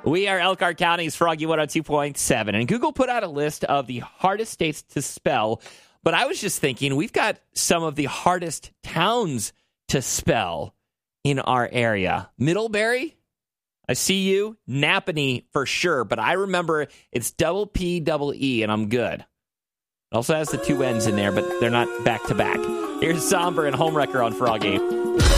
We are Elkhart County's Froggy 102.7, and Google put out a list of the hardest states to spell, but I was just thinking we've got some of the hardest towns to spell in our area. Middlebury, I see you. Napanee for sure, but I remember it's double P, double E, and I'm good. It also has the two N's in there, but they're not back to back. Here's Somber and Homewrecker on Froggy.